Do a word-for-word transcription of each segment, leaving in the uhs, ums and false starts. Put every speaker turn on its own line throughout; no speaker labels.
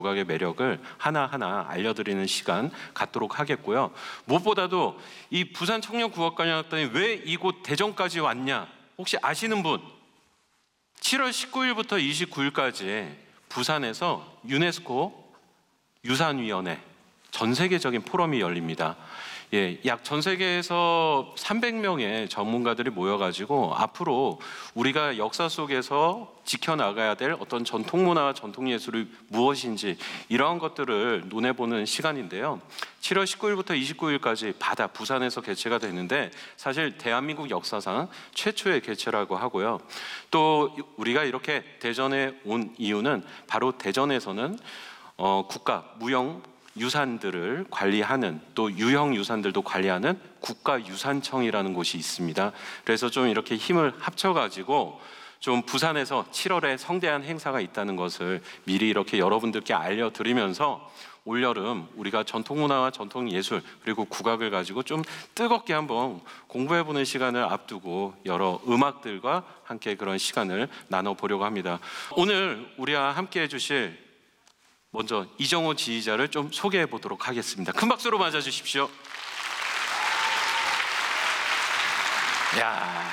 국악의 매력을 하나하나 알려드리는 시간 갖도록 하겠고요. 무엇보다도 이 부산 청년국악관현악단이 왜 이곳 대전까지 왔냐 혹시 아시는 분? 칠월 십구일부터 이십구일까지 부산에서 유네스코 유산위원회 전 세계적인 포럼이 열립니다. 예, 약 전 세계에서 삼백 명의 전문가들이 모여가지고 앞으로 우리가 역사 속에서 지켜나가야 될 어떤 전통문화와 전통예술이 무엇인지 이러한 것들을 논해보는 시간인데요. 칠월 십구일부터 이십구일까지 바다 부산에서 개최가 되는데 사실 대한민국 역사상 최초의 개최라고 하고요. 또 우리가 이렇게 대전에 온 이유는 바로 대전에서는 어, 국가 무형 유산들을 관리하는 또 유형 유산들도 관리하는 국가유산청이라는 곳이 있습니다. 그래서 좀 이렇게 힘을 합쳐가지고 좀 부산에서 칠월에 성대한 행사가 있다는 것을 미리 이렇게 여러분들께 알려드리면서 올여름 우리가 전통문화와 전통예술 그리고 국악을 가지고 좀 뜨겁게 한번 공부해보는 시간을 앞두고 여러 음악들과 함께 그런 시간을 나눠보려고 합니다. 오늘 우리와 함께 해주실 먼저 이정호 지휘자를 좀 소개해 보도록 하겠습니다. 큰 박수로 맞아 주십시오. 야,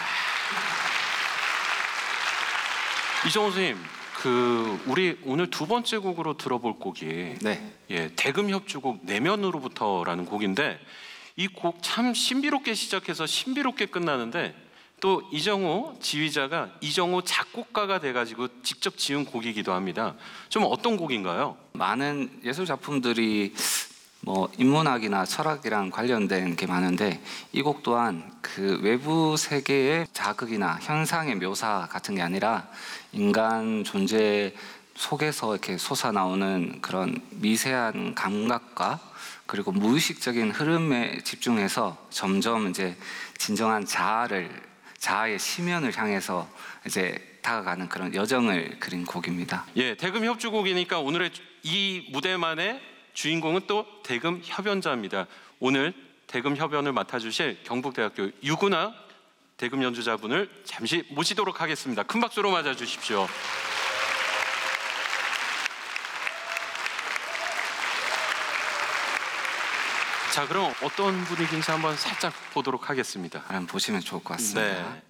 이정호 선생님, 그 우리 오늘 두 번째 곡으로 들어볼 곡이
네.
예, 대금협주곡 내면으로부터라는 곡인데 이 곡 참 신비롭게 시작해서 신비롭게 끝나는데 또 이정호 지휘자가 이정호 작곡가가 돼가지고 직접 지은 곡이기도 합니다. 좀 어떤 곡인가요?
많은 예술 작품들이 뭐 인문학이나 철학이랑 관련된 게 많은데 이 곡 또한 그 외부 세계의 자극이나 현상의 묘사 같은 게 아니라 인간 존재 속에서 이렇게 솟아나오는 그런 미세한 감각과 그리고 무의식적인 흐름에 집중해서 점점 이제 진정한 자아를 자아의 심연을 향해서 이제 다가가는 그런 여정을 그린 곡입니다.
예, 대금 협주곡이니까 오늘의 이 무대만의 주인공은 또 대금 협연자입니다. 오늘 대금 협연을 맡아주실 경북대학교 유구나 대금 연주자분을 잠시 모시도록 하겠습니다. 큰 박수로 맞아주십시오. 자, 그럼 어떤 분위기인지 한번 살짝 보도록 하겠습니다.
한번 보시면 좋을 것 같습니다.
네.